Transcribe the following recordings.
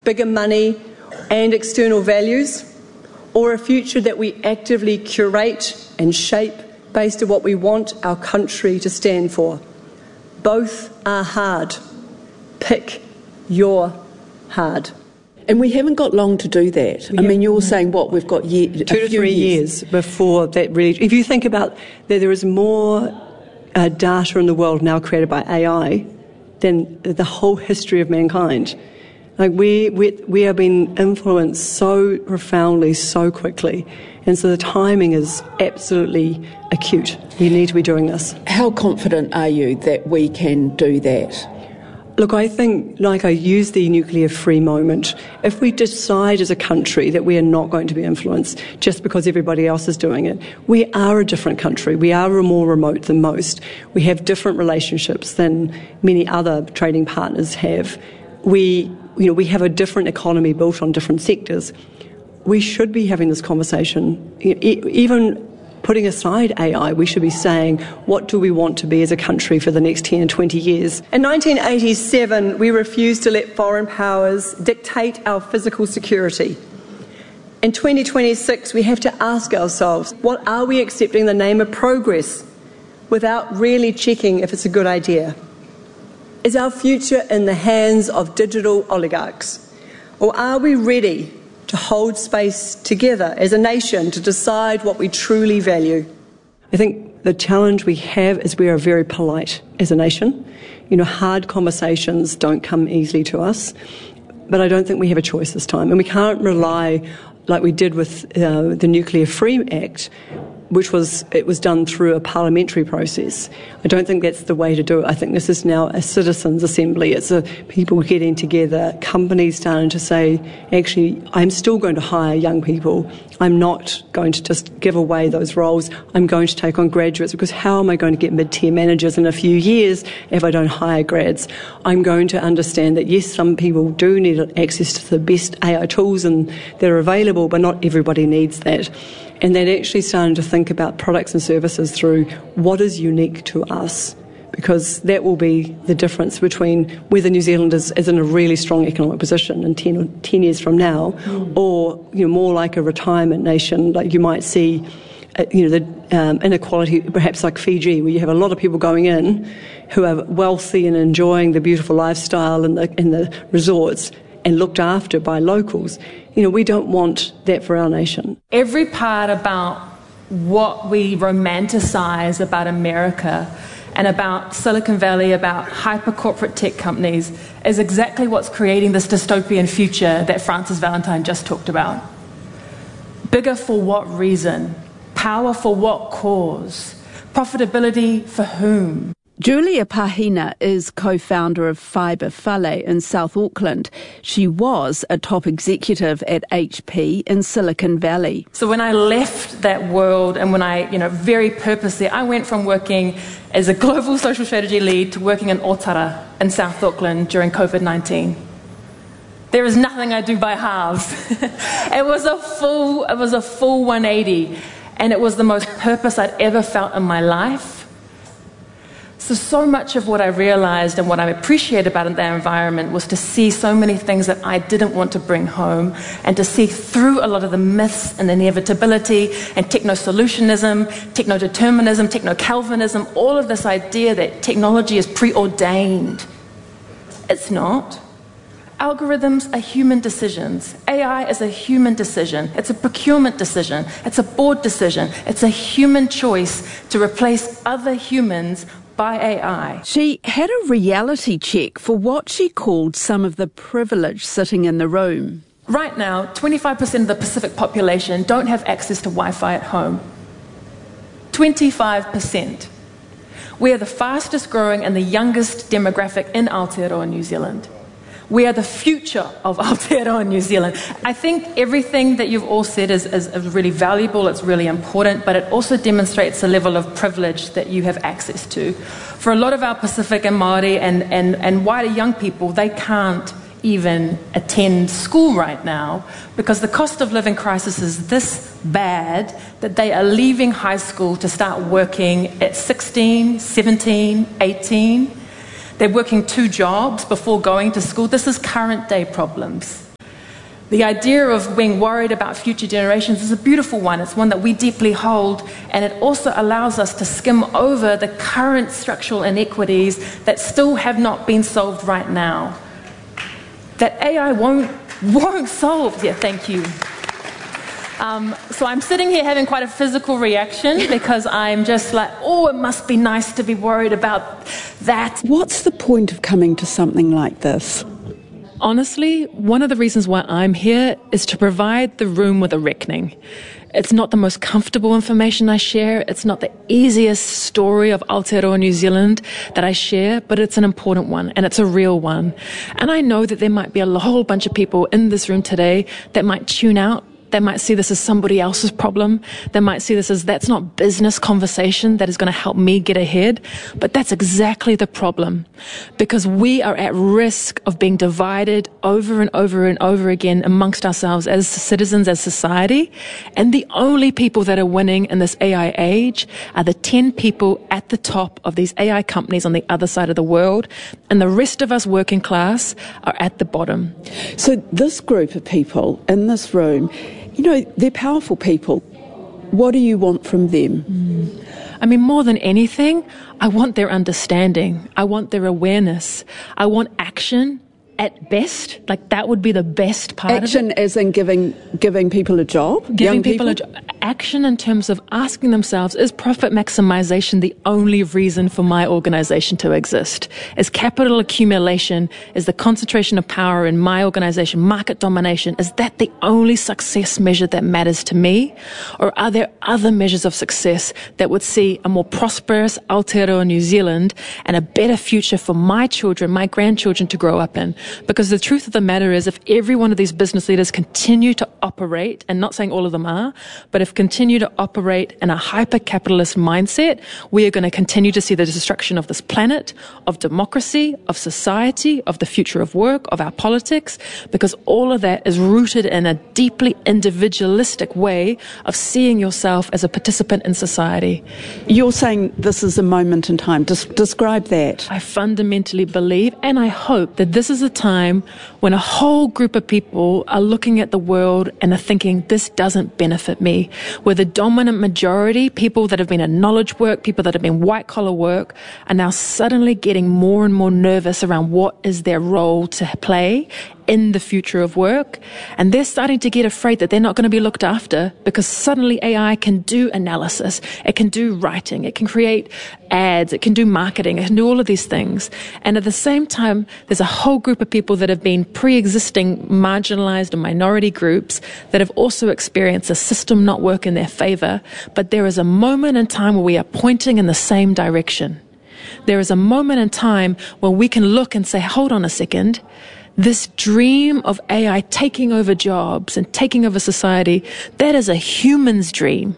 bigger money and external values, or a future that we actively curate and shape based on what we want our country to stand for? Both are hard. Pick your hard. And we haven't got long to do that. I mean, you're saying what? We've got 2 to 3 years before that really... If you think about that there is more data in the world now created by AI than the whole history of mankind. Like we are being influenced so profoundly, so quickly. And so the timing is absolutely acute. We need to be doing this. How confident are you that we can do that? Look, I think, like I use the nuclear-free moment, if we decide as a country that we are not going to be influenced just because everybody else is doing it, we are a different country. We are more remote than most. We have different relationships than many other trading partners have. We have a different economy built on different sectors. We should be having this conversation. Even putting aside AI, we should be saying, what do we want to be as a country for the next 10 and 20 years? In 1987, we refused to let foreign powers dictate our physical security. In 2026, we have to ask ourselves, what are we accepting in the name of progress without really checking if it's a good idea? Is our future in the hands of digital oligarchs? Or are we ready to hold space together as a nation to decide what we truly value? I think the challenge we have is we are very polite as a nation. Hard conversations don't come easily to us, but I don't think we have a choice this time. And we can't rely, like we did with the Nuclear Free Act, which was done through a parliamentary process. I don't think that's the way to do it. I think this is now a citizens' assembly. It's people getting together, companies starting to say, actually, I'm still going to hire young people. I'm not going to just give away those roles. I'm going to take on graduates, because how am I going to get mid-tier managers in a few years if I don't hire grads? I'm going to understand that, yes, some people do need access to the best AI tools and they're available, but not everybody needs that. And then actually starting to think about products and services through what is unique to us, because that will be the difference between whether New Zealand is in a really strong economic position in 10 years from now, or more like a retirement nation, like you might see, the inequality, perhaps like Fiji, where you have a lot of people going in who are wealthy and enjoying the beautiful lifestyle in the resorts and looked after by locals. We don't want that for our nation. Every part about what we romanticize about America and about Silicon Valley, about hyper-corporate tech companies, is exactly what's creating this dystopian future that Francis Valentine just talked about. Bigger for what reason? Power for what cause? Profitability for whom? Julia Pahina is co-founder of Fibre Fale in South Auckland. She was a top executive at HP in Silicon Valley. So when I left that world, and when I, very purposely, I went from working as a global social strategy lead to working in Otara in South Auckland during COVID-19. There is nothing I do by halves. It was a full 180, and it was the most purpose I'd ever felt in my life. So much of what I realized and what I appreciated about that environment was to see so many things that I didn't want to bring home, and to see through a lot of the myths and inevitability and techno-solutionism, techno-determinism, techno-Calvinism, all of this idea that technology is preordained. It's not. Algorithms are human decisions. AI is a human decision. It's a procurement decision. It's a board decision. It's a human choice to replace other humans by AI. She had a reality check for what she called some of the privilege sitting in the room. Right now, 25% of the Pacific population don't have access to Wi-Fi at home. 25%. We are the fastest growing and the youngest demographic in Aotearoa, New Zealand. We are the future of Aotearoa, New Zealand. I think everything that you've all said is really valuable, it's really important, but it also demonstrates a level of privilege that you have access to. For a lot of our Pacific and Māori and wider young people, they can't even attend school right now because the cost of living crisis is this bad that they are leaving high school to start working at 16, 17, 18. They're working 2 jobs before going to school. This is current day problems. The idea of being worried about future generations is a beautiful one. It's one that we deeply hold, and it also allows us to skim over the current structural inequities that still have not been solved right now. That AI won't solve. Yeah, thank you. So I'm sitting here having quite a physical reaction because I'm just like, oh, it must be nice to be worried about that. What's the point of coming to something like this? Honestly, one of the reasons why I'm here is to provide the room with a reckoning. It's not the most comfortable information I share. It's not the easiest story of Aotearoa New Zealand that I share, but it's an important one, and it's a real one. And I know that there might be a whole bunch of people in this room today that might tune out. They might see this as somebody else's problem. They might see this as that's not business conversation that is going to help me get ahead. But that's exactly the problem. Because we are at risk of being divided over and over and over again amongst ourselves as citizens, as society. And the only people that are winning in this AI age are the 10 people at the top of these AI companies on the other side of the world. And the rest of us working class are at the bottom. So this group of people in this room, you know, they're powerful people. What do you want from them? I mean, more than anything, I want their understanding. I want their awareness. I want action at best. Like, that would be the best part of it. Action as in giving people a job? Giving people a job. Action in terms of asking themselves, is profit maximization the only reason for my organization to exist? Is capital accumulation, is the concentration of power in my organization, market domination, is that the only success measure that matters to me? Or are there other measures of success that would see a more prosperous Aotearoa New Zealand and a better future for my children, my grandchildren to grow up in? Because the truth of the matter is, if every one of these business leaders continue to operate, and not saying all of them are, but if continue to operate in a hyper-capitalist mindset, we are going to continue to see the destruction of this planet, of democracy, of society, of the future of work, of our politics, because all of that is rooted in a deeply individualistic way of seeing yourself as a participant in society. You're saying this is a moment in time. Describe that. I fundamentally believe, and I hope, that this is a time when a whole group of people are looking at the world and are thinking, this doesn't benefit me. Where the dominant majority, people that have been in knowledge work, people that have been white-collar work, are now suddenly getting more and more nervous around what is their role to play in the future of work. And they're starting to get afraid that they're not going to be looked after, because suddenly AI can do analysis, it can do writing, it can create ads, it can do marketing, it can do all of these things. And at the same time, there's a whole group of people that have been pre-existing marginalized and minority groups that have also experienced a system not work in their favor. But there is a moment in time where we are pointing in the same direction. There is a moment in time where we can look and say, hold on a second, this dream of AI taking over jobs and taking over society, that is a human's dream.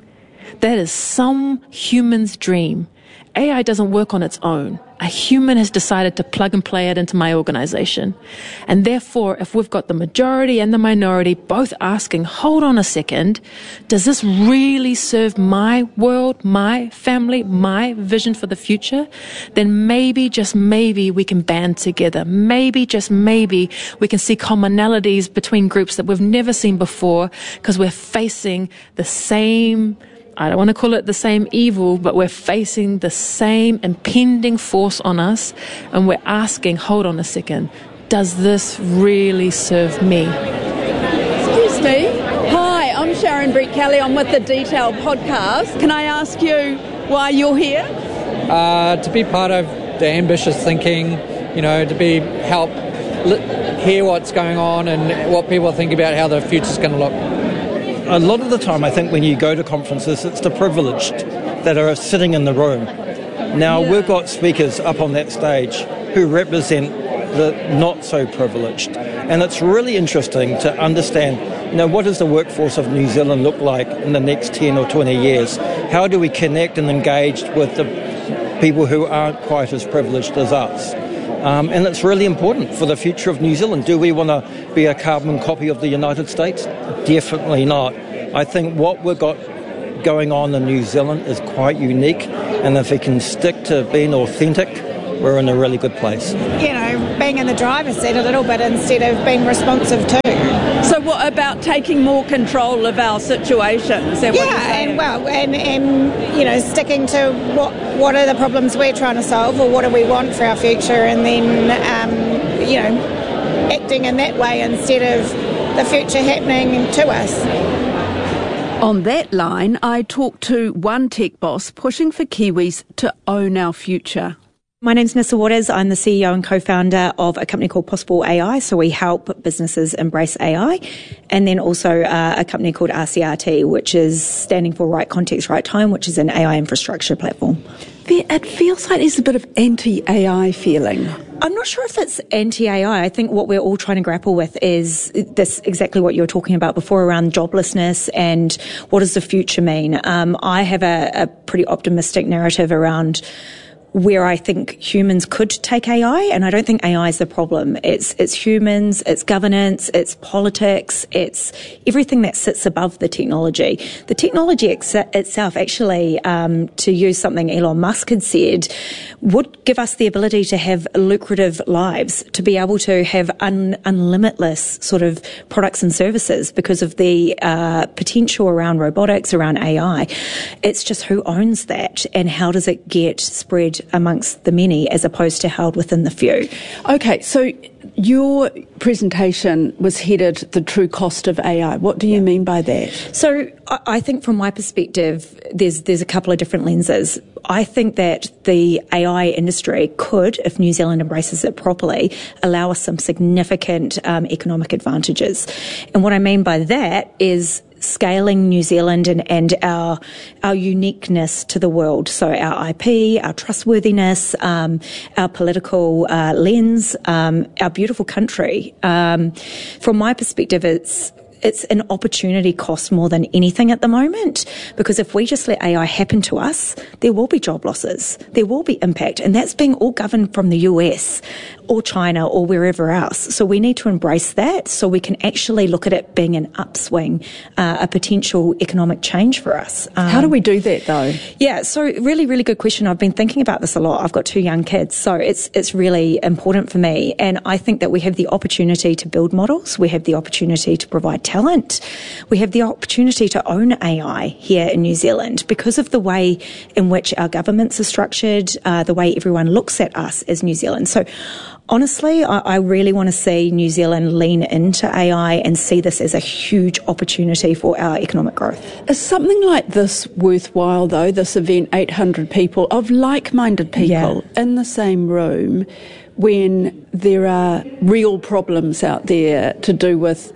That is some human's dream. AI doesn't work on its own. A human has decided to plug and play it into my organization. And therefore, if we've got the majority and the minority both asking, hold on a second, does this really serve my world, my family, my vision for the future? Then maybe, just maybe, we can band together. Maybe, just maybe, we can see commonalities between groups that we've never seen before, because we're facing the same, I don't want to call it the same evil, but we're facing the same impending force on us, and we're asking, hold on a second, does this really serve me? Excuse me. Hi, I'm Sharon Brett-Kelly. I'm with the Detail podcast. Can I ask you why you're here? To be part of the ambitious thinking, to help hear what's going on and what people think about how the future's going to look. A lot of the time, I think when you go to conferences, it's the privileged that are sitting in the room. Now, we've got speakers up on that stage who represent the not so privileged. And it's really interesting to understand, what does the workforce of New Zealand look like in the next 10 or 20 years? How do we connect and engage with the people who aren't quite as privileged as us? And it's really important for the future of New Zealand. Do we want to be a carbon copy of the United States? Definitely not. I think what we've got going on in New Zealand is quite unique, and if we can stick to being authentic, we're in a really good place. Being in the driver's seat a little bit instead of being responsive too. So about taking more control of our situation. Is that what you're saying? and sticking to what are the problems we're trying to solve, or what do we want for our future, and then acting in that way instead of the future happening to us. On that line, I talked to one tech boss pushing for Kiwis to own our future. My name's Nissa Waters. I'm the CEO and co-founder of a company called Possible AI. So we help businesses embrace AI. And then also a company called RCRT, which is standing for Right Context, Right Time, which is an AI infrastructure platform. It feels like there's a bit of anti-AI feeling. I'm not sure if it's anti-AI. I think what we're all trying to grapple with is this, exactly what you were talking about before, around joblessness and what does the future mean. I have a pretty optimistic narrative around where I think humans could take AI, and I don't think AI is the problem. It's humans, it's governance, it's politics, it's everything that sits above the technology. The technology itself, actually, to use something Elon Musk had said, would give us the ability to have lucrative lives, to be able to have unlimitless sort of products and services because of the potential around robotics, around AI. It's just who owns that, and how does it get spread amongst the many as opposed to held within the few. Okay, so your presentation was headed The True Cost of AI. What do you mean by that? So I think from my perspective, there's a couple of different lenses. I think that the AI industry could, if New Zealand embraces it properly, allow us some significant economic advantages. And what I mean by that is scaling New Zealand and our uniqueness to the world. So our IP, our trustworthiness, our political lens, our beautiful country. From my perspective, it's an opportunity cost more than anything at the moment, because if we just let AI happen to us, there will be job losses, there will be impact, and that's being all governed from the US or China or wherever else. So we need to embrace that so we can actually look at it being an upswing, a potential economic change for us. How do we do that though? Yeah, so really, really good question. I've been thinking about this a lot. I've got 2 young kids, so it's really important for me. And I think that we have the opportunity to build models. We have the opportunity to provide talent. We have the opportunity to own AI here in New Zealand because of the way in which our governments are structured, the way everyone looks at us as New Zealand. So honestly, I really want to see New Zealand lean into AI and see this as a huge opportunity for our economic growth. Is something like this worthwhile, though, this event, 800 people, of like-minded people in the same room, when there are real problems out there to do with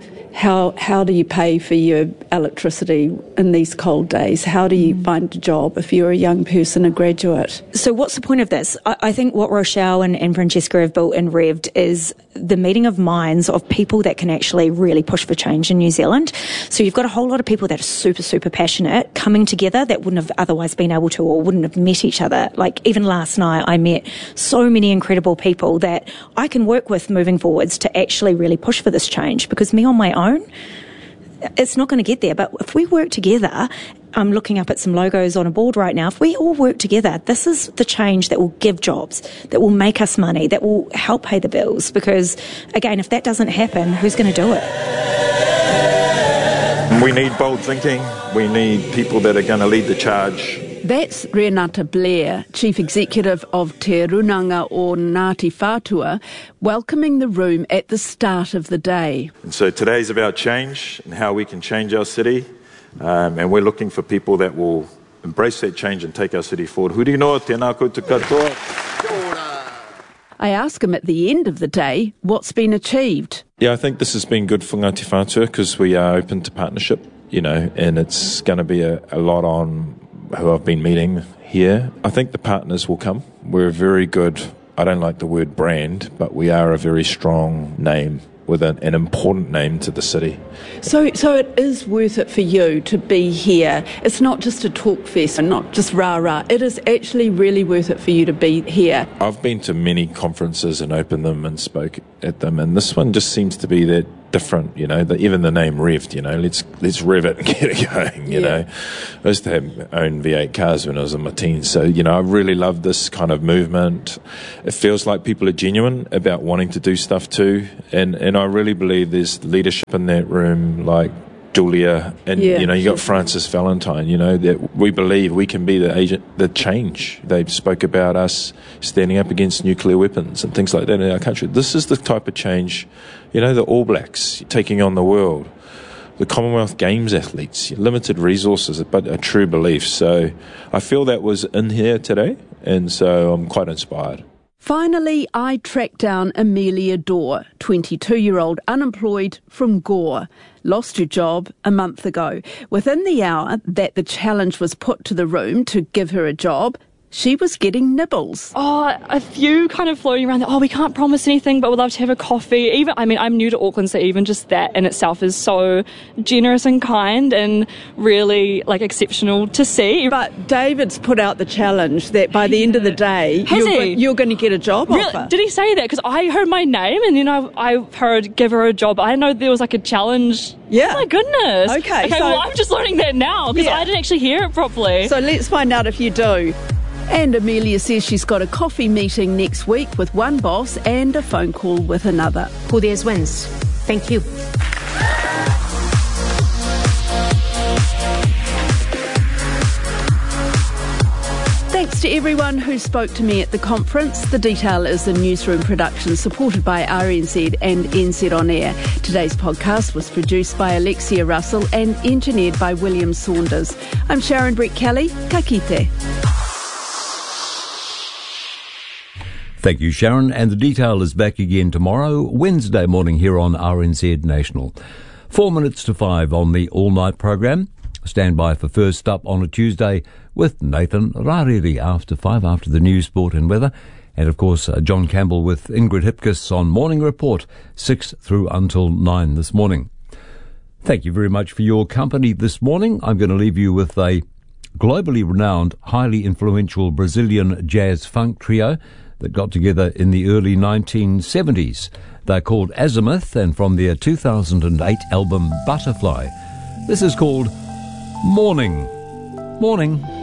how do you pay for your electricity in these cold days? How do you find a job if you're a young person, a graduate? So what's the point of this? I think what Rochelle and Francesca have built in Rev'd is the meeting of minds of people that can actually really push for change in New Zealand. So you've got a whole lot of people that are super, super passionate coming together that wouldn't have otherwise been able to, or wouldn't have met each other. Like even last night, I met so many incredible people that I can work with moving forwards to actually really push for this change, because me on my own, it's not going to get there. But if we work together, I'm looking up at some logos on a board right now. If we all work together, this is the change that will give jobs, that will make us money, that will help pay the bills. Because, again, if that doesn't happen, who's going to do it? We need bold thinking. We need people that are going to lead the charge. That's Renata Blair, Chief Executive of Te Runanga o Ngāti Whātua, welcoming the room at the start of the day. And so today's about change and how we can change our city. And we're looking for people that will embrace that change and take our city forward. Huri noa, tēnā koutou katoa. I ask him at the end of the day what's been achieved. Yeah, I think this has been good for Ngāti Whātua because we are open to partnership, and it's going to be a lot on who I've been meeting here. I think the partners will come. We're a very good, I don't like the word brand, but we are a very strong name with an important name to the city. So it is worth it for you to be here. It's not just a talk fest and not just rah-rah. It is actually really worth it for you to be here. I've been to many conferences and opened them and spoke at them, and this one just seems to be that different, even the name Revved, let's rev it and get it going, know. I used to have my own V8 cars when I was in my teens, so, I really love this kind of movement. It feels like people are genuine about wanting to do stuff too, and I really believe there's leadership in that room, like Julia, and you got Francis Valentine, that we believe we can be the agent, the change. They spoke about us standing up against nuclear weapons and things like that in our country. This is the type of change, the All Blacks taking on the world, the Commonwealth Games athletes, limited resources, but a true belief. So I feel that was in here today, and so I'm quite inspired. Finally, I tracked down Amelia Dorr, 22-year-old unemployed from Gore. Lost her job a month ago. Within the hour that the challenge was put to the room to give her a job, she was getting nibbles. A few kind of floating around we can't promise anything, but we'd love to have a coffee. I'm new to Auckland, so even just that in itself is so generous and kind and really, exceptional to see. But David's put out the challenge that by the end of the day, you're going to get a job offer. Did he say that? Because I heard my name, and then I heard give her a job. I didn't know there was a challenge. Yeah. Oh my goodness. Okay, so well, I'm just learning that now, because I didn't actually hear it properly. So let's find out if you do. And Amelia says she's got a coffee meeting next week with one boss and a phone call with another. Who dares wins. Thank you. Thanks to everyone who spoke to me at the conference. The Detail is a newsroom production supported by RNZ and NZ On Air. Today's podcast was produced by Alexia Russell and engineered by William Saunders. I'm Sharon Brett-Kelly. Ka kite. Thank you, Sharon. And The Detail is back again tomorrow, Wednesday morning here on RNZ National. 4 minutes to 5 on the all-night program. Stand by for First Up on a Tuesday with Nathan Rariri after 5, after the news, sport and weather. And, of course, John Campbell with Ingrid Hipkiss on Morning Report, 6 through until 9 this morning. Thank you very much for your company this morning. I'm going to leave you with a globally renowned, highly influential Brazilian jazz funk trio that got together in the early 1970s. They're called Azimuth, and from their 2008 album Butterfly, this is called Morning. Morning.